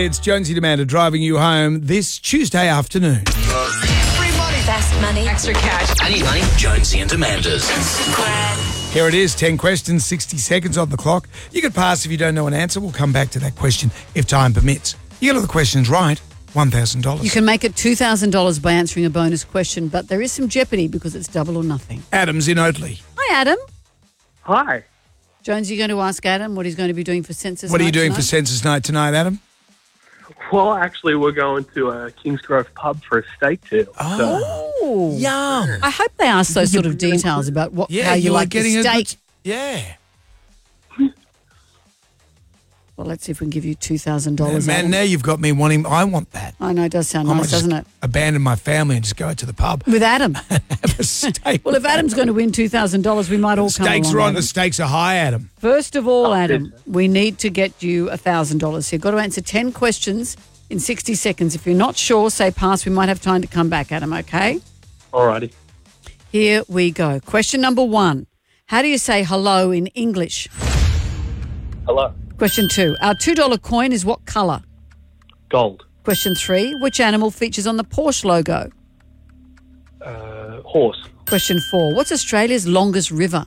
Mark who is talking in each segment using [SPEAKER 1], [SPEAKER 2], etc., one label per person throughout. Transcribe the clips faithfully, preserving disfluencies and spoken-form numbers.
[SPEAKER 1] It's Jonesy Demanda driving you home this Tuesday afternoon.
[SPEAKER 2] Free money. Fast money. Extra cash.
[SPEAKER 3] I need money. Jonesy and Demanda's.
[SPEAKER 1] Here it is, ten questions, sixty seconds on the clock. You can pass if you don't know an answer. We'll come back to that question if time permits. You get all the questions right, one thousand dollars.
[SPEAKER 4] You can make it two thousand dollars by answering a bonus question, but there is some jeopardy because it's double or nothing.
[SPEAKER 1] Adam's in Oatley.
[SPEAKER 4] Hi, Adam.
[SPEAKER 5] Hi.
[SPEAKER 4] Jones, you're going to ask Adam what he's going to be doing for census
[SPEAKER 1] What are you
[SPEAKER 4] night
[SPEAKER 1] doing
[SPEAKER 4] tonight?
[SPEAKER 1] for census night tonight, Adam?
[SPEAKER 5] Well, actually, we're going to a Kingsgrove pub for a steak deal.
[SPEAKER 4] Oh,
[SPEAKER 1] Yum.
[SPEAKER 4] I hope they ask those sort of details about what
[SPEAKER 1] Yeah,
[SPEAKER 4] how you,
[SPEAKER 1] you
[SPEAKER 4] like
[SPEAKER 1] are getting
[SPEAKER 4] the
[SPEAKER 1] a
[SPEAKER 4] steak.
[SPEAKER 1] good- Yeah.
[SPEAKER 4] Well, let's see if we can give you two thousand dollars.
[SPEAKER 1] Man, now you've got me wanting, I want that.
[SPEAKER 4] I know, it does sound
[SPEAKER 1] I might
[SPEAKER 4] nice,
[SPEAKER 1] just
[SPEAKER 4] doesn't it?
[SPEAKER 1] abandon my family and just go to the pub.
[SPEAKER 4] With Adam.
[SPEAKER 1] Have a steak.
[SPEAKER 4] Well, if Adam's going to win two thousand dollars, we might all
[SPEAKER 1] the
[SPEAKER 4] come along.
[SPEAKER 1] stakes are on,
[SPEAKER 4] Adam.
[SPEAKER 1] the stakes are high, Adam.
[SPEAKER 4] First of all,
[SPEAKER 5] Oh,
[SPEAKER 4] Adam,
[SPEAKER 5] good.
[SPEAKER 4] we need to get you one thousand dollars. So you've got to answer ten questions in sixty seconds. If you're not sure, say pass. We might have time to come back, Adam, okay?
[SPEAKER 5] Alrighty.
[SPEAKER 4] Here we go. Question number one. How do you say hello in English?
[SPEAKER 5] Hello.
[SPEAKER 4] Question two. Our two dollar coin is what colour?
[SPEAKER 5] Gold.
[SPEAKER 4] Question three. Which animal features on the Porsche logo?
[SPEAKER 5] Uh, horse.
[SPEAKER 4] Question four. What's Australia's longest river?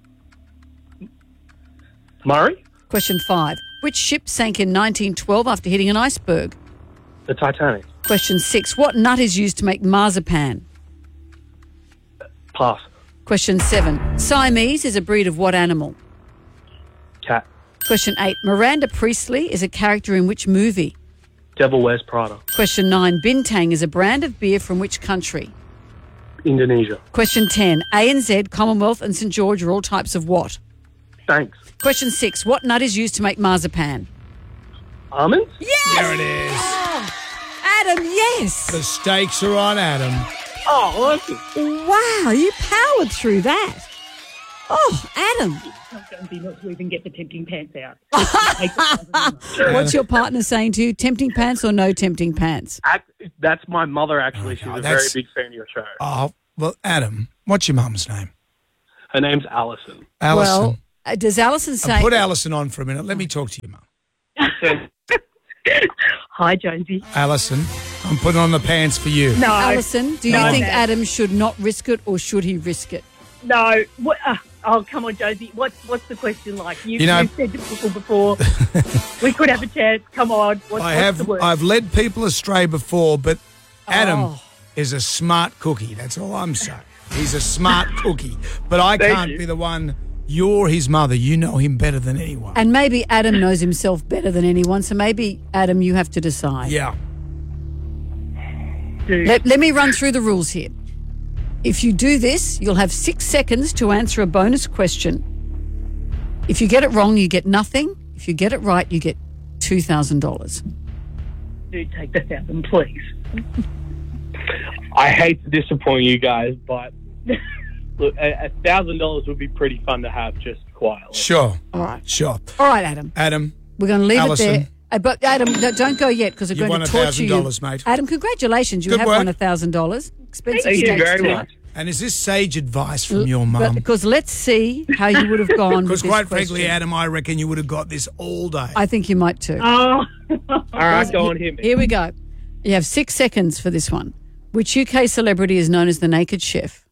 [SPEAKER 5] Murray.
[SPEAKER 4] Question five. Which ship sank in nineteen twelve after hitting an iceberg?
[SPEAKER 5] The Titanic.
[SPEAKER 4] Question six. What nut is used to make marzipan?
[SPEAKER 5] Pass.
[SPEAKER 4] Question seven. Siamese is a breed of what animal?
[SPEAKER 5] Cat.
[SPEAKER 4] Question eight. Miranda Priestley is a character in which movie?
[SPEAKER 5] Devil Wears Prada.
[SPEAKER 4] Question nine. Bintang is a brand of beer from which country?
[SPEAKER 5] Indonesia.
[SPEAKER 4] Question ten. A N Z, Commonwealth and St George are all types of what?
[SPEAKER 5] Thanks.
[SPEAKER 4] Question six. What nut is used to make marzipan?
[SPEAKER 5] Almonds?
[SPEAKER 4] Yes!
[SPEAKER 1] There it is.
[SPEAKER 4] Adam, yes!
[SPEAKER 1] The stakes are on, Adam.
[SPEAKER 5] Oh, awesome.
[SPEAKER 4] Wow, you powered through that. Oh, Adam.
[SPEAKER 6] Don't be not to even get the tempting pants out.
[SPEAKER 4] What's your partner saying to you? Tempting pants or no tempting pants?
[SPEAKER 5] Act, that's my mother, actually. She's
[SPEAKER 1] Oh,
[SPEAKER 5] a
[SPEAKER 1] that's-
[SPEAKER 5] very big fan of your show.
[SPEAKER 1] Oh, well, Adam, what's your mum's name?
[SPEAKER 5] Her name's Alison.
[SPEAKER 1] Alison.
[SPEAKER 4] Well, uh, does Alison say...
[SPEAKER 1] Uh, put Alison on for a minute. Let me talk to your mum.
[SPEAKER 6] Hi, Jonesy.
[SPEAKER 1] Alison, I'm putting on the pants for you.
[SPEAKER 6] No,
[SPEAKER 4] Alison, do you
[SPEAKER 6] No.
[SPEAKER 4] think Adam should not risk it or should he risk it?
[SPEAKER 6] no. What, uh, oh, come on, Jonesy. What's what's the question like? You,
[SPEAKER 1] You know-
[SPEAKER 6] you've said to people before, we could have a chance. Come on. What's,
[SPEAKER 1] I
[SPEAKER 6] what's
[SPEAKER 1] have
[SPEAKER 6] the word?
[SPEAKER 1] I've led people astray before, but Adam
[SPEAKER 4] Oh.
[SPEAKER 1] is a smart cookie. That's all I'm saying. He's a smart cookie. But I
[SPEAKER 5] Thank
[SPEAKER 1] can't
[SPEAKER 5] you.
[SPEAKER 1] be the one. You're his mother. You know him better than anyone.
[SPEAKER 4] And maybe Adam knows himself better than anyone, so maybe, Adam, you have to decide.
[SPEAKER 1] Yeah.
[SPEAKER 6] Dude.
[SPEAKER 4] Let, let me run through the rules here. If you do this, you'll have six seconds to answer a bonus question. If you get it wrong, you get nothing. If you get it right, you get two thousand dollars.
[SPEAKER 6] Do take the thousand, please.
[SPEAKER 5] I hate to disappoint you guys, but look, a thousand dollars would be pretty fun to have just quietly.
[SPEAKER 1] Sure.
[SPEAKER 4] All right.
[SPEAKER 1] Sure.
[SPEAKER 4] All right, Adam.
[SPEAKER 1] Adam,
[SPEAKER 4] We're going to leave
[SPEAKER 1] Alison.
[SPEAKER 4] it there. Uh, but Adam, no, don't go yet because we're
[SPEAKER 1] You've
[SPEAKER 4] going
[SPEAKER 1] won
[SPEAKER 4] to torture you.
[SPEAKER 1] one thousand dollars, mate.
[SPEAKER 4] Adam, congratulations. You
[SPEAKER 1] Good
[SPEAKER 4] have
[SPEAKER 1] work.
[SPEAKER 4] won one thousand dollars. Expensive
[SPEAKER 5] Thank you
[SPEAKER 4] steaks
[SPEAKER 5] very
[SPEAKER 4] too.
[SPEAKER 5] much.
[SPEAKER 1] and is this sage advice from your mum?
[SPEAKER 4] Because let's see how you would have gone with
[SPEAKER 1] Because
[SPEAKER 4] this
[SPEAKER 1] quite frankly,
[SPEAKER 4] question.
[SPEAKER 1] Adam, I reckon you would have got this all day.
[SPEAKER 4] I think you might too.
[SPEAKER 6] Oh,
[SPEAKER 5] All right, go on, hit me.
[SPEAKER 4] Here we go. You have six seconds for this one. Which U K celebrity is known as the Naked Chef?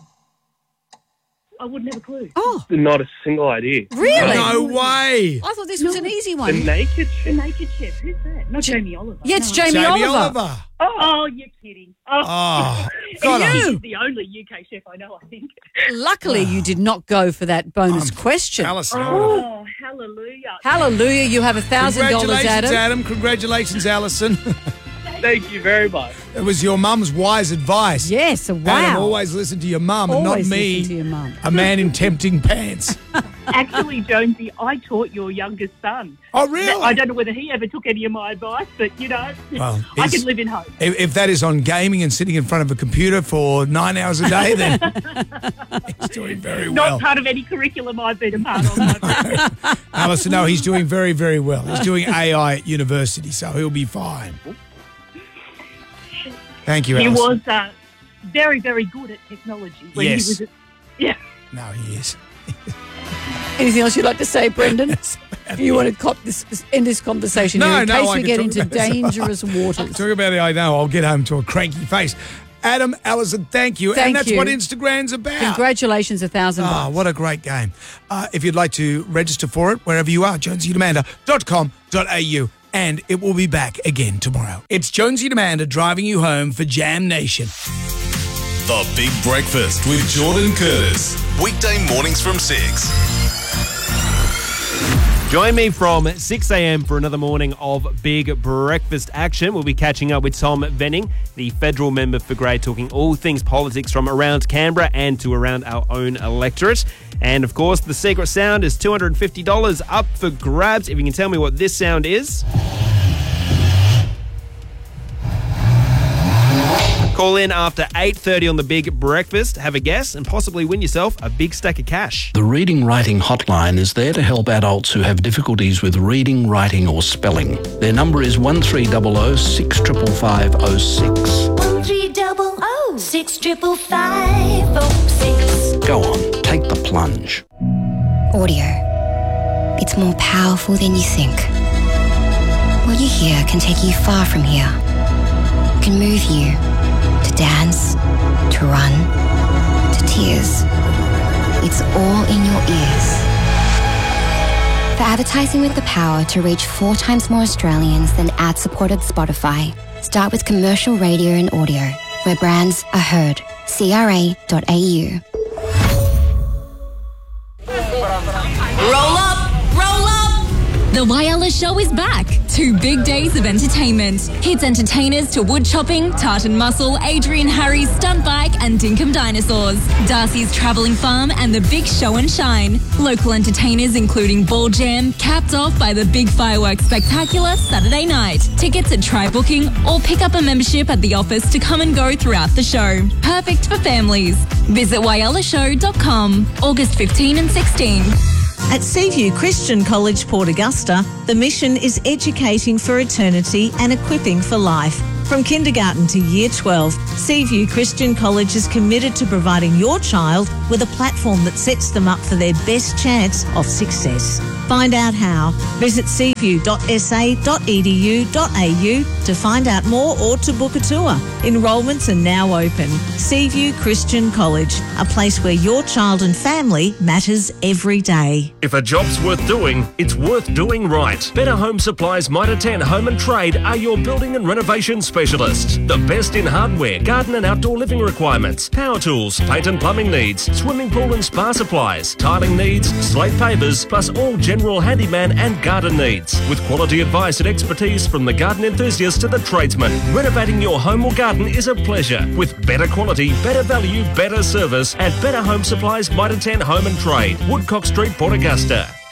[SPEAKER 6] I wouldn't have a clue.
[SPEAKER 4] Oh,
[SPEAKER 5] Not a single idea.
[SPEAKER 4] really?
[SPEAKER 1] No way.
[SPEAKER 4] I thought this was an easy
[SPEAKER 5] The
[SPEAKER 4] one.
[SPEAKER 5] naked
[SPEAKER 6] The
[SPEAKER 5] chef.
[SPEAKER 6] Naked Chef. Who's that? Not Jamie Oliver.
[SPEAKER 4] Yeah, it's
[SPEAKER 6] No.
[SPEAKER 4] Jamie,
[SPEAKER 1] Jamie
[SPEAKER 4] Oliver.
[SPEAKER 1] Oliver.
[SPEAKER 6] Oh, you're kidding. Oh,
[SPEAKER 1] Oh, God,
[SPEAKER 4] you.
[SPEAKER 1] I'm-
[SPEAKER 6] he's the only U K chef I know, I think.
[SPEAKER 4] Luckily, you did not go for that bonus
[SPEAKER 1] Um,
[SPEAKER 4] question.
[SPEAKER 1] Alison, I would've-
[SPEAKER 6] Oh, hallelujah.
[SPEAKER 4] Hallelujah, you have one thousand dollars,
[SPEAKER 1] Congratulations,
[SPEAKER 4] Adam.
[SPEAKER 1] Adam. Congratulations, Alison.
[SPEAKER 5] Thank you very much.
[SPEAKER 1] It was your mum's wise advice.
[SPEAKER 4] Yes, wow.
[SPEAKER 1] Adam, always listen to your mum and not
[SPEAKER 4] Always
[SPEAKER 1] me,
[SPEAKER 4] listen to your mum.
[SPEAKER 1] a man in tempting pants.
[SPEAKER 6] Actually, Jonesy, I taught your youngest son.
[SPEAKER 1] Oh, really?
[SPEAKER 6] I don't know whether he ever took any of my advice, but, you know,
[SPEAKER 1] Well,
[SPEAKER 6] I
[SPEAKER 1] he's-
[SPEAKER 6] can live in hope.
[SPEAKER 1] If, if that is on gaming and sitting in front of a computer for nine hours a day, then he's doing very
[SPEAKER 6] Not
[SPEAKER 1] well.
[SPEAKER 6] part of any curriculum I've been a part of. my friend.
[SPEAKER 1] Alison, no, he's doing very, very well. He's doing A I at university, so he'll be fine. Thank you,
[SPEAKER 6] He
[SPEAKER 1] Alison.
[SPEAKER 6] was uh, very, very good at technology. When
[SPEAKER 1] Yes.
[SPEAKER 6] He was at, yeah.
[SPEAKER 1] No, he is.
[SPEAKER 4] Anything else you'd like to say, Brendan?
[SPEAKER 1] Yes.
[SPEAKER 4] If you want to cop this, end this conversation
[SPEAKER 1] No,
[SPEAKER 4] here in
[SPEAKER 1] no,
[SPEAKER 4] case
[SPEAKER 1] I
[SPEAKER 4] we
[SPEAKER 1] can
[SPEAKER 4] get
[SPEAKER 1] talk
[SPEAKER 4] into
[SPEAKER 1] about it.
[SPEAKER 4] dangerous waters.
[SPEAKER 1] Talk about it, I know. I'll get home to a cranky face. Adam, Allison, thank you.
[SPEAKER 4] Thank
[SPEAKER 1] and that's
[SPEAKER 4] you.
[SPEAKER 1] what Instagram's about.
[SPEAKER 4] Congratulations, a thousand
[SPEAKER 1] Oh,
[SPEAKER 4] bucks.
[SPEAKER 1] what a great game. Uh, if you'd like to register for it, wherever you are, jonesy and amanda dot com dot a u. And it will be back again tomorrow. It's Jonesy and Amanda driving you home for Jam Nation.
[SPEAKER 7] The Big Breakfast with Jordan Curtis. Weekday mornings from six.
[SPEAKER 8] Join me from six a.m. for another morning of Big Breakfast action. We'll be catching up with Tom Venning, the federal member for Grey, talking all things politics from around Canberra and to around our own electorate. And, of course, the secret sound is two hundred fifty dollars up for grabs. If you can tell me what this sound is. Call in after eight thirty on the Big Breakfast, have a guess, and possibly win yourself a big stack of cash.
[SPEAKER 9] The Reading Writing Hotline is there to help adults who have difficulties with reading, writing or spelling. Their number is one three zero zero six five five zero six.
[SPEAKER 10] One three double oh six triple five oh six.
[SPEAKER 9] Go on, take the plunge.
[SPEAKER 11] Audio. It's more powerful than you think. What you hear can take you far from here. It can move you to dance, to run, to tears. It's all in your ears. For advertising with the power to reach four times more Australians than ad-supported Spotify, start with commercial radio and audio, where brands are heard. C R A dot A U.
[SPEAKER 2] Roll up, roll up.
[SPEAKER 12] The Whyalla Show is back. Two big days of entertainment. Hits entertainers to wood chopping, Tartan Muscle, Adrian Harry's stunt bike and Dinkum Dinosaurs. Darcy's Travelling Farm and the Big Show and Shine. Local entertainers including Ball Jam, capped off by the Big Fireworks Spectacular Saturday night. Tickets at Try Booking or pick up a membership at the office to come and go throughout the show. Perfect for families. Visit whyalla show dot com, August fifteenth and sixteenth.
[SPEAKER 13] At Seaview Christian College, Port Augusta, the mission is educating for eternity and equipping for life. From kindergarten to year twelve, Seaview Christian College is committed to providing your child with a platform that sets them up for their best chance of success. Find out how. Visit seaview dot s a dot e d u dot a u to find out more or to book a tour. Enrolments are now open. Seaview Christian College, a place where your child and family matters every day.
[SPEAKER 14] If a job's worth doing, it's worth doing right. Better Home Supplies Mitre ten Home and Trade are your building and renovation specialists. The best in hardware, garden and outdoor living requirements, power tools, paint and plumbing needs, swimming pool and spa supplies, tiling needs, slate pavers, plus all general handyman and garden needs. With quality advice and expertise from the garden enthusiast to the tradesman, renovating your home or garden is a pleasure. With better quality, better value, better service at Better Home Supplies Mitre ten Home and Trade, Woodcock Street, Port Augusta.